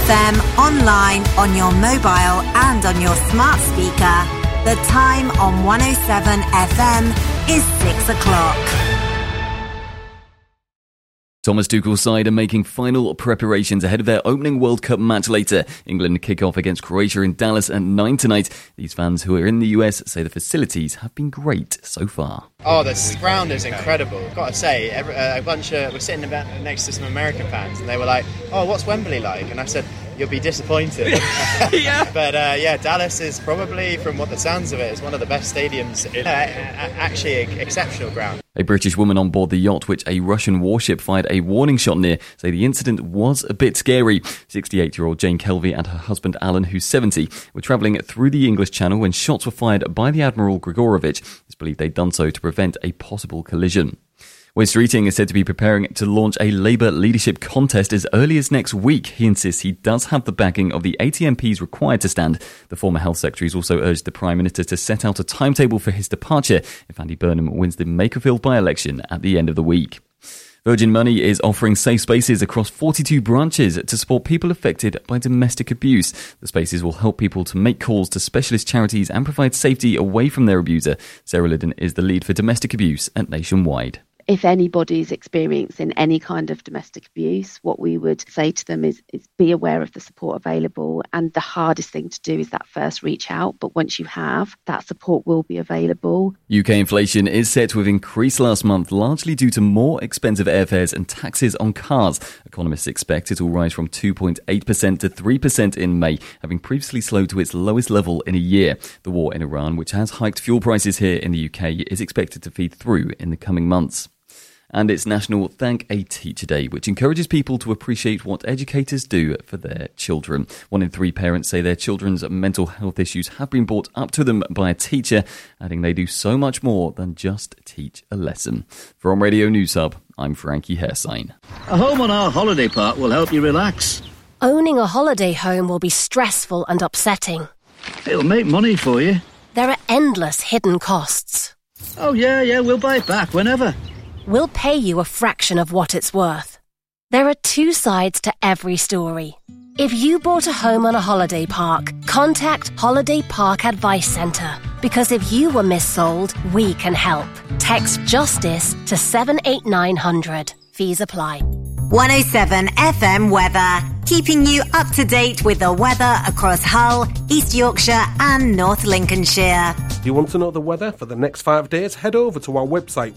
FM, online, on your mobile and on your smart speaker. The time on 107 FM is 6 o'clock. Thomas Tuchel's side are making final preparations ahead of their opening World Cup match later. England kick off against Croatia in Dallas at 9 tonight. These fans who are in the US say the facilities have been great so far. Oh, the ground is incredible. I've got to say, we're sitting next to some American fans and they were like, oh, what's Wembley like? And I said, you'll be disappointed. Yeah. But Dallas is probably, from what the sounds of it, is one of the best stadiums. Actually, exceptional ground. A British woman on board the yacht which a Russian warship fired a warning shot near say the incident was a bit scary. 68-year-old Jane Kelvey and her husband Alan, who's 70, were travelling through the English Channel when shots were fired by the Admiral Grigorovich. It's believed they'd done so to prevent a possible collision. Wes Streeting is said to be preparing to launch a Labour leadership contest as early as next week. He insists he does have the backing of the 80 MPs required to stand. The former Health Secretary has also urged the Prime Minister to set out a timetable for his departure if Andy Burnham wins the Makerfield by-election at the end of the week. Virgin Money is offering safe spaces across 42 branches to support people affected by domestic abuse. The spaces will help people to make calls to specialist charities and provide safety away from their abuser. Sarah Liddon is the lead for domestic abuse at Nationwide. If anybody's experiencing any kind of domestic abuse, what we would say to them is be aware of the support available. And the hardest thing to do is that first reach out. But once you have, that support will be available. UK inflation is set to have increased last month, largely due to more expensive airfares and taxes on cars. Economists expect it will rise from 2.8% to 3% in May, having previously slowed to its lowest level in a year. The war in Iran, which has hiked fuel prices here in the UK, is expected to feed through in the coming months. And it's National Thank a Teacher Day, which encourages people to appreciate what educators do for their children. 1 in 3 parents say their children's mental health issues have been brought up to them by a teacher, adding they do so much more than just teach a lesson. From Radio News Hub, I'm Frankie Hairsign. A home on our holiday park will help you relax. Owning a holiday home will be stressful and upsetting. It'll make money for you. There are endless hidden costs. Oh, yeah, we'll buy it back whenever. We'll pay you a fraction of what it's worth. There are 2 sides to every story. If you bought a home on a holiday park, contact Holiday Park Advice Centre. Because if you were missold, we can help. Text JUSTICE to 78900. Fees apply. 107 FM weather, keeping you up to date with the weather across Hull, East Yorkshire and North Lincolnshire. Do you want to know the weather for the next 5 days? Head over to our website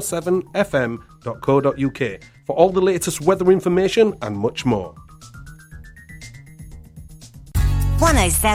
107fm.co.uk for all the latest weather information and much more. 107